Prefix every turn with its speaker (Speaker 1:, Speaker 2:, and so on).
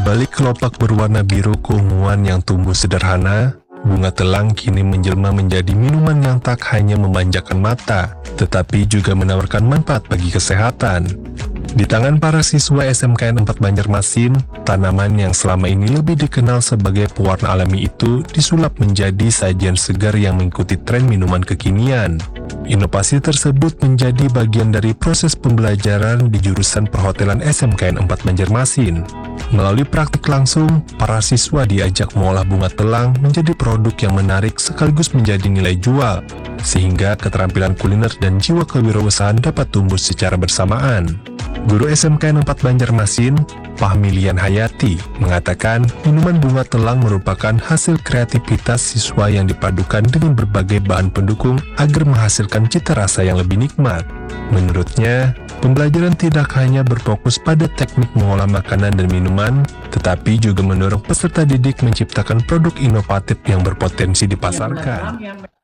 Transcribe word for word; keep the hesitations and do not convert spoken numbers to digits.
Speaker 1: Di balik kelopak berwarna biru keunguan yang tumbuh sederhana, bunga telang kini menjelma menjadi minuman yang tak hanya memanjakan mata, tetapi juga menawarkan manfaat bagi kesehatan. Di tangan para siswa S M K N empat Banjarmasin, tanaman yang selama ini lebih dikenal sebagai pewarna alami itu disulap menjadi sajian segar yang mengikuti tren minuman kekinian. Inovasi tersebut menjadi bagian dari proses pembelajaran di jurusan perhotelan S M K N empat Banjarmasin. Melalui praktik langsung, para siswa diajak mengolah bunga telang menjadi produk yang menarik sekaligus menjadi nilai jual, sehingga keterampilan kuliner dan jiwa kewirausahaan dapat tumbuh secara bersamaan. Guru S M K N empat Banjarmasin, Fahmilian Hayati, mengatakan minuman bunga telang merupakan hasil kreativitas siswa yang dipadukan dengan berbagai bahan pendukung agar menghasilkan cita rasa yang lebih nikmat. Menurutnya, pembelajaran tidak hanya berfokus pada teknik mengolah makanan dan minuman, tetapi juga mendorong peserta didik menciptakan produk inovatif yang berpotensi dipasarkan.